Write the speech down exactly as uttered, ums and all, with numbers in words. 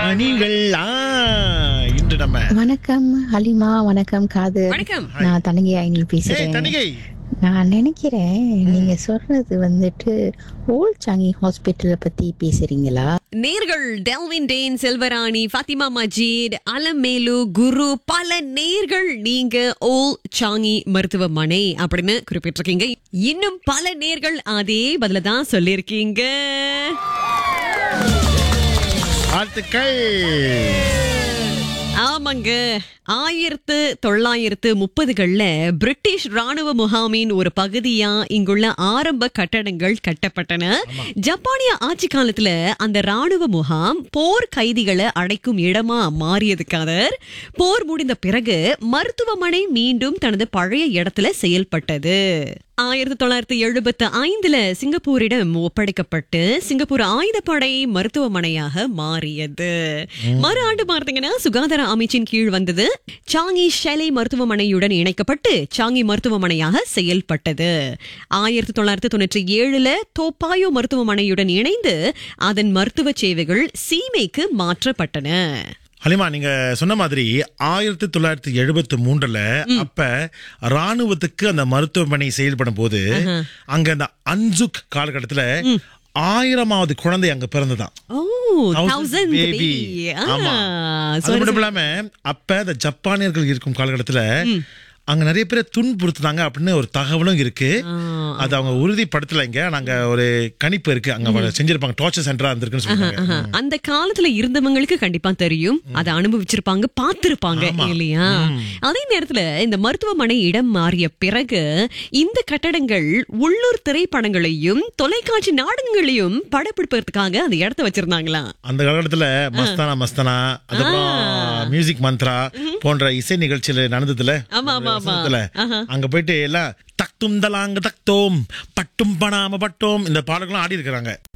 ஞானிகள் ஆ, இன்று நம்ம வணக்கம் ஹலிமா, வணக்கம் காது. வணக்கம். நான் தனகை ஐனி ஏய், பேசுறேன். தணிகை நான் நினைக்கிறேன் நீங்க சொல்றது வந்துட்டு ஓல்ட் சாங்கி ஹாஸ்பிட்டலை பத்தி பேசுறீங்களா? நேர்கள் டெல்வின் டேன், செல்வராணி, ஃபாத்திமா மஜீத், அலமேலு, குரு, பல நேர்கள் நீங்க ஓல் சாங்கி மருத்துவமனை அப்படின்னு குறிப்பிட்டிருக்கீங்க. இன்னும் பல நேர்கள் அதே பதில தான் சொல்லியிருக்கீங்க. வாழ்த்துக்கள். ஆமாங்க, ஆயிரத்து தொள்ளாயிரத்து முப்பதுகள்ல பிரிட்டிஷ் ராணுவ முகாமின் ஒரு பகுதியா இங்குள்ள ஆரம்ப கட்டடங்கள் கட்டப்பட்டன. ஜப்பானிய ஆட்சி காலத்துல அந்த ராணுவ முகாம் போர் கைதிகளை அடைக்கும் இடமா மாறியதுக்காக போர் முடிந்த பிறகு மருத்துவமனை மீண்டும் தனது பழைய இடத்துல செயல்பட்டது. ஆயிரத்தி தொள்ளாயிரத்தி எழுபத்தி ஐந்துல சிங்கப்பூரிடம் ஒப்படைக்கப்பட்டு சிங்கப்பூர் ஆயுதப்படை மருத்துவமனையாக மாறியது. மறு ஆண்டு பார்த்தீங்கன்னா சுகாதார அமைச்சின் கீழ் வந்தது. சாங்கி ஷெலை மருத்துவமனையுடன் இணைக்கப்பட்டு சாங்கி மருத்துவமனையாக செயல்பட்டது. ஆயிரத்தி தொள்ளாயிரத்தி தொண்ணூற்றி ஏழுல தோப்பாயோ மருத்துவமனையுடன் இணைந்து அதன் மருத்துவ சேவைகள் சீமைக்கு மாற்றப்பட்டன. ஹலிமா, நீங்க சொன்ன மாதிரி ஆயிரத்தி தொள்ளாயிரத்தி எழுபத்தி மூன்றுல அப்ப ராணுவத்துக்கு அந்த மருத்துவமனை செயல்படும் போது அங்க அந்த அன்சுக் காலகட்டத்துல ஆயிரமாவது குழந்தை அங்க பிறந்ததான். Thousand baby. baby. ஆமா. ஆ, அது sorry, மட்டும் sorry. இல்லாம அப்ப இந்த ஜப்பானியர்கள் இருக்கும் காலகட்டத்துல அங்க நிறைய பேரை துன்புறுத்துனாங்க அப்படின்னு ஒரு தகவலும் இருக்கு. அது அவங்க உறுதிப்படுத்தலைங்க. நாங்க ஒரு கணிப்பு இருக்கு, அங்க செஞ்சிருப்பாங்க, டார்ச்சர் சென்டரா இருந்திருக்குன்னு சொல்றாங்க. ஆஹா. அந்த காலத்துல இருந்தவங்களுக்கு கண்டிப்பா தெரியும், அதை அனுபவிச்சிருப்பாங்க, பார்த்திருப்பாங்க இல்லையா? அதே நேரத்துல இந்த மருத்துவமனை இடம் மாறிய பிறகு இந்த கட்டடங்கள் உள்ளூர் திரைப்படங்களையும் தொலைக்காட்சி நாடகங்களையும் படப்பிடிப்பதற்காக அந்த இடத்த வச்சிருந்தாங்களா. அந்த காலகட்டத்துல மஸ்தானா மஸ்தானா, அதுக்கப்புறம் மியூசிக் மந்த்ரா போன்ற இசை நிகழ்ச்சியில நடந்ததுல ஆமா ஆமா ஆமா அங்க போயிட்டு எல்லாம் தக்தும் தலாங்க தக்தோம் பட்டும் பணாம பட்டோம் இந்த பாடல்களும் ஆடி இருக்கிறாங்க.